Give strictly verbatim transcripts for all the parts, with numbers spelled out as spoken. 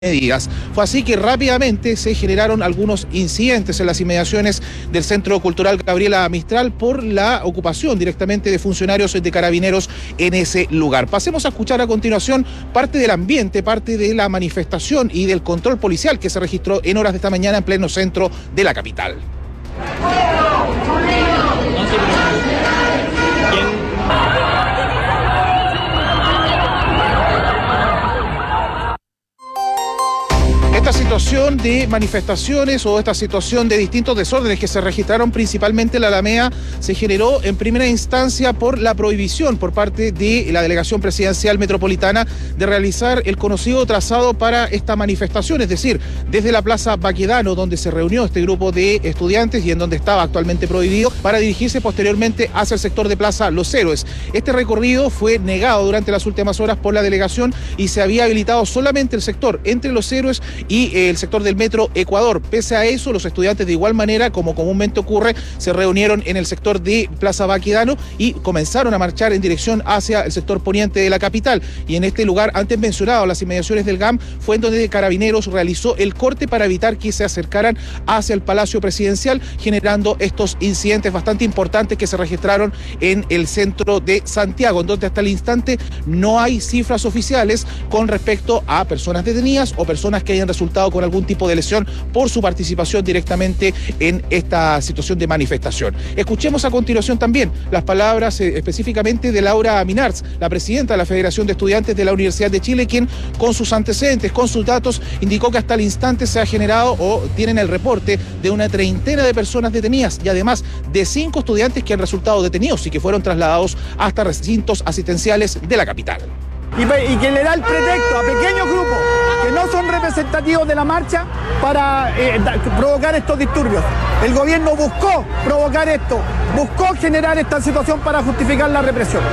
medidas. Fue así que rápidamente se generaron algunos incidentes en las inmediaciones del Centro Cultural Gabriela Mistral por la ocupación directamente de funcionarios de Carabineros en ese lugar. Pasemos a escuchar a continuación parte del ambiente, parte de la manifestación y del control policial que se registró en horas de esta mañana en pleno centro de la capital. Esta situación de manifestaciones o esta situación de distintos desórdenes que se registraron principalmente en la Alameda se generó en primera instancia por la prohibición por parte de la Delegación Presidencial Metropolitana de realizar el conocido trazado para esta manifestación, es decir, desde la Plaza Baquedano, donde se reunió este grupo de estudiantes y en donde estaba actualmente prohibido, para dirigirse posteriormente hacia el sector de Plaza Los Héroes. Este recorrido fue negado durante las últimas horas por la delegación y se había habilitado solamente el sector entre Los Héroes y el sector del Metro Ecuador. Pese a eso, los estudiantes de igual manera, como comúnmente ocurre, se reunieron en el sector de Plaza Baquedano y comenzaron a marchar en dirección hacia el sector poniente de la capital. Y en este lugar, antes mencionado, las inmediaciones del G A M, fue en donde Carabineros realizó el corte para evitar que se acercaran hacia el Palacio Presidencial, generando estos incidentes bastante importantes que se registraron en el centro de Santiago, en donde hasta el instante no hay cifras oficiales con respecto a personas detenidas o personas que hayan resultado con algún tipo de lesión por su participación directamente en esta situación de manifestación. Escuchemos a continuación también las palabras eh, específicamente de Laura Minarz, la presidenta de la Federación de Estudiantes de la Universidad de Chile, quien con sus antecedentes, con sus datos, indicó que hasta el instante se ha generado o tienen el reporte de una treintena de personas detenidas y además de cinco estudiantes que han resultado detenidos y que fueron trasladados hasta recintos asistenciales de la capital. Y, y que le da el pretexto a pequeños grupos que no son representativos de la marcha para eh, da, provocar estos disturbios. El gobierno buscó provocar esto, buscó generar esta situación para justificar la represión.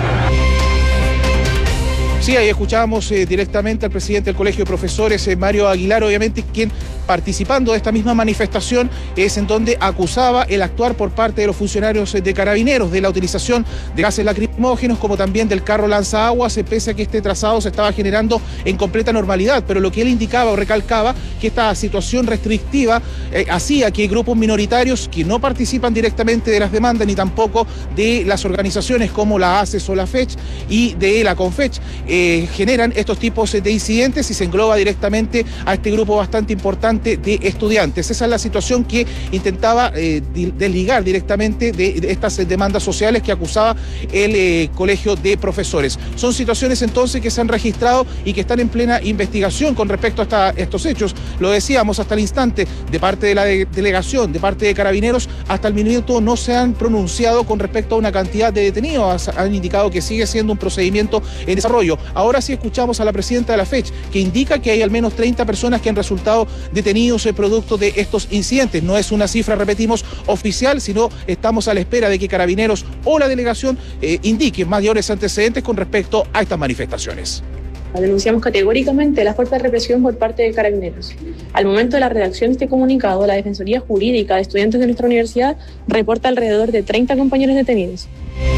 Sí, ahí escuchábamos eh, directamente al presidente del Colegio de Profesores, eh, Mario Aguilar, obviamente, quien participando de esta misma manifestación es en donde acusaba el actuar por parte de los funcionarios de Carabineros de la utilización de gases lacrimógenos como también del carro lanzaguas, pese a que este trazado se estaba generando en completa normalidad, pero lo que él indicaba o recalcaba que esta situación restrictiva eh, hacía que grupos minoritarios que no participan directamente de las demandas ni tampoco de las organizaciones como la A C E S o la FECH y de la CONFECH eh, generan estos tipos de incidentes y se engloba directamente a este grupo bastante importante de estudiantes. Esa es la situación que intentaba eh, desligar directamente de, de estas demandas sociales que acusaba el eh, Colegio de Profesores. Son situaciones entonces que se han registrado y que están en plena investigación con respecto a esta, estos hechos. Lo decíamos hasta el instante, de parte de la de, delegación, de parte de Carabineros, hasta el minuto no se han pronunciado con respecto a una cantidad de detenidos. Han indicado que sigue siendo un procedimiento en desarrollo. Ahora sí escuchamos a la presidenta de la FECH, que indica que hay al menos treinta personas que han resultado detenidos el producto de estos incidentes. No es una cifra, repetimos, oficial, sino estamos a la espera de que Carabineros o la delegación eh, indiquen mayores antecedentes con respecto a estas manifestaciones. Denunciamos categóricamente la fuerte represión por parte de Carabineros. Al momento de la redacción de este comunicado, la Defensoría Jurídica de Estudiantes de nuestra universidad reporta alrededor de treinta compañeros detenidos.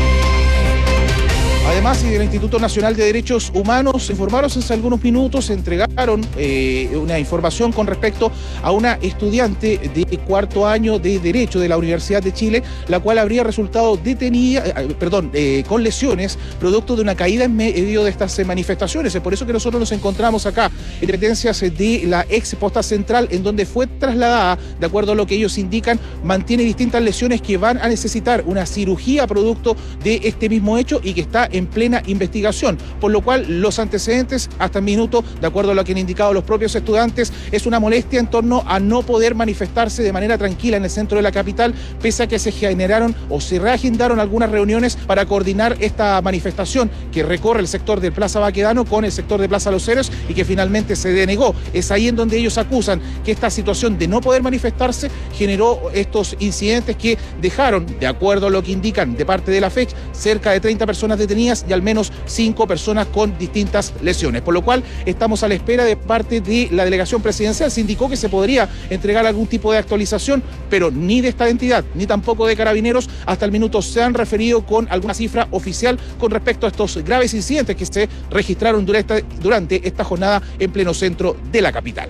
Además, y del Instituto Nacional de Derechos Humanos, informaron hace algunos minutos, entregaron eh, una información con respecto a una estudiante de cuarto año de Derecho de la Universidad de Chile, la cual habría resultado detenida, eh, perdón, eh, con lesiones, producto de una caída en medio de estas manifestaciones. Es por eso que nosotros nos encontramos acá, en dependencias de la ex posta central, en donde fue trasladada, de acuerdo a lo que ellos indican, mantiene distintas lesiones que van a necesitar una cirugía producto de este mismo hecho y que está en plena investigación, por lo cual los antecedentes hasta el minuto, de acuerdo a lo que han indicado los propios estudiantes, es una molestia en torno a no poder manifestarse de manera tranquila en el centro de la capital, pese a que se generaron o se reagendaron algunas reuniones para coordinar esta manifestación que recorre el sector de Plaza Baquedano con el sector de Plaza Los Héroes y que finalmente se denegó. Es ahí en donde ellos acusan que esta situación de no poder manifestarse generó estos incidentes que dejaron, de acuerdo a lo que indican de parte de la FECH, cerca de treinta personas detenidas detenidas y al menos cinco personas con distintas lesiones, por lo cual estamos a la espera de parte de la delegación presidencial. Se indicó que se podría entregar algún tipo de actualización, pero ni de esta entidad, ni tampoco de Carabineros, hasta el minuto se han referido con alguna cifra oficial con respecto a estos graves incidentes que se registraron durante, durante esta jornada en pleno centro de la capital.